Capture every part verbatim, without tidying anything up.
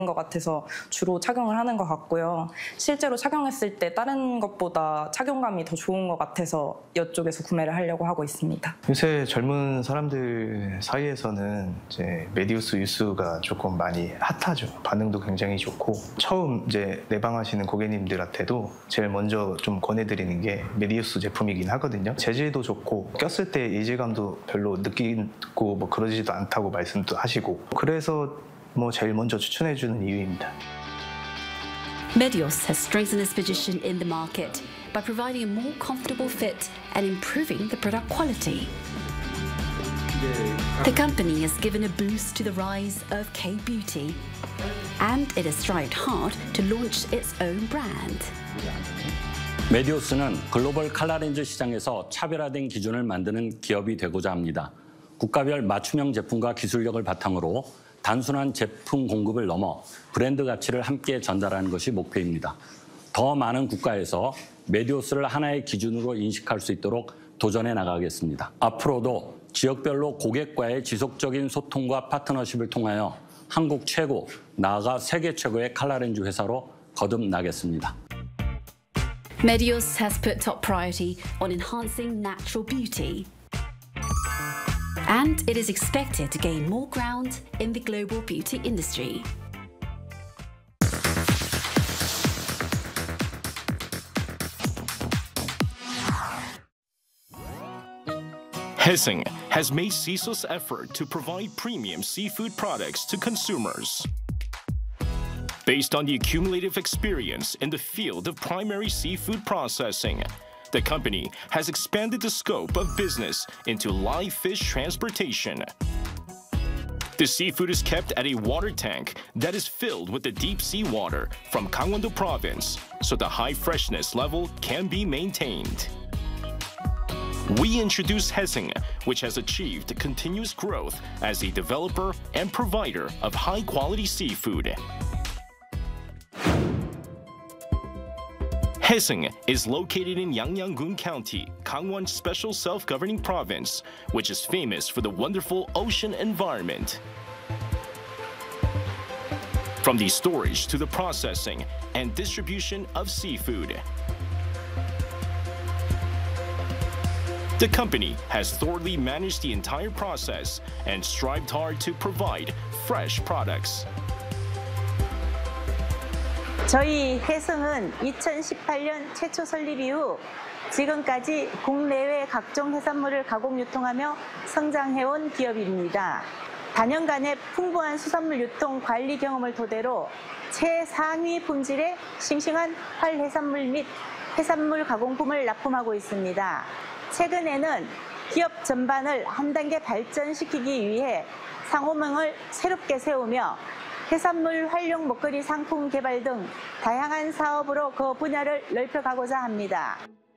것 같아서 주로 착용을 하는 것 같고요. 실제로 착용했을 때 다른 것보다 착용감이 더 좋은 것 같아서 이쪽에서 구매를 하려고 하고 있습니다. 요새 젊은 사람들 사이에서는 이제 메디우스 유스가 조금 많이 핫하죠. 반응도 굉장히 좋고 처음 이제 내방하시는 고객님들한테도 제일 먼저 좀 권해드리는 게 메디우스 제품이긴 하거든요. 재질도 좋고 꼈을 때 이질감도 별로 느끼고 뭐 그러지도 않다고 말씀도 하시고 그래서 뭐 제일 먼저 추천해주는 이유입니다. Medios has strengthened its position in the market by providing a more comfortable fit and improving the product quality. The company has given a boost to the rise of K-beauty, and it has strived hard to launch its own brand. 메디오스는 글로벌 칼라렌즈 시장에서 차별화된 기준을 만드는 기업이 되고자 합니다. 국가별 맞춤형 제품과 기술력을 바탕으로 단순한 제품 공급을 넘어 브랜드 가치를 함께 전달하는 것이 목표입니다. 더 많은 국가에서 메디오스를 하나의 기준으로 인식할 수 있도록 도전해 나가겠습니다. 앞으로도 지역별로 고객과의 지속적인 소통과 파트너십을 통하여 한국 최고, 나아가 세계 최고의 칼라렌즈 회사로 거듭나겠습니다. Medios has put top priority on enhancing natural beauty. And it is expected to gain more ground in the global beauty industry. Hessing has made CISO's effort to provide premium seafood products to consumers. Based on the accumulative experience in the field of primary seafood processing, the company has expanded the scope of business into live fish transportation. The seafood is kept at a water tank that is filled with the deep sea water from Gangwon-do province, so the high freshness level can be maintained. We introduce Hessing, which has achieved continuous growth as a developer and provider of high-quality seafood. Hessing is located in Yangnam-gun County, Gangwon Special Self-Governing Province, which is famous for the wonderful ocean environment. From the storage to the processing and distribution of seafood, the company has thoroughly managed the entire process and strived hard to provide fresh products. 저희 해성은 이천십팔 년 최초 설립 이후 지금까지 국내외 각종 해산물을 가공 유통하며 성장해온 기업입니다. 다년간의 풍부한 수산물 유통 관리 경험을 토대로 최상위 품질의 싱싱한 활해산물 및 해산물 가공품을 납품하고 있습니다. 최근에는 기업 전반을 한 단계 발전시키기 위해 상호명을 새롭게 세우며 해산물 활용 먹거리 상품 개발 등 다양한 사업으로 그 분야를 넓혀가고자 합니다.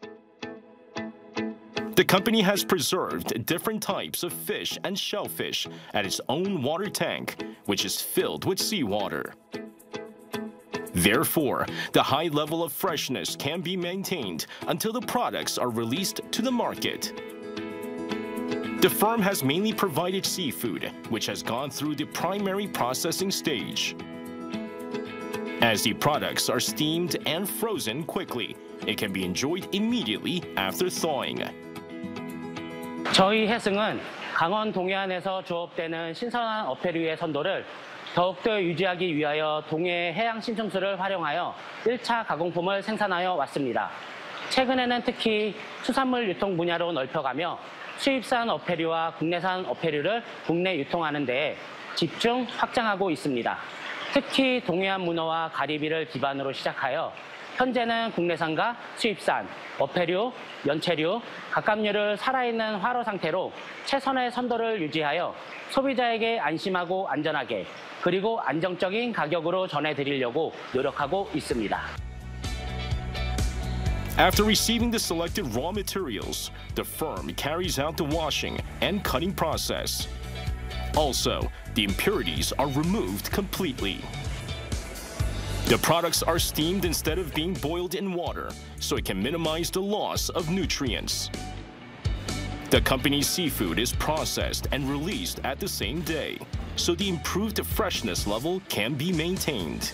The company has preserved different types of fish and shellfish at its own water tank, which is filled with seawater. Therefore, the high level of freshness can be maintained until the products are released to the market. The firm has mainly provided seafood, which has gone through the primary processing stage. As the products are steamed and frozen quickly, it can be enjoyed immediately after thawing. 저희 해승은 강원 동해안에서 조업되는 신선한 어패류의 선도를 더욱더 유지하기 위하여 동해 해양 신청수를 활용하여 일 차 가공품을 생산하여 왔습니다. 최근에는 특히 수산물 유통 분야로 넓혀가며 수입산 어패류와 국내산 어패류를 국내 유통하는 데 집중 확장하고 있습니다. 특히 동해안 문어와 가리비를 기반으로 시작하여 현재는 국내산과 수입산, 어패류, 연체류, 갑각류를 살아있는 활어 상태로 최선의 선도를 유지하여 소비자에게 안심하고 안전하게 그리고 안정적인 가격으로 전해드리려고 노력하고 있습니다. After receiving the selected raw materials, the firm carries out the washing and cutting process. Also, the impurities are removed completely. The products are steamed instead of being boiled in water, so it can minimize the loss of nutrients. The company's seafood is processed and released at the same day. so the improved freshness level can be maintained.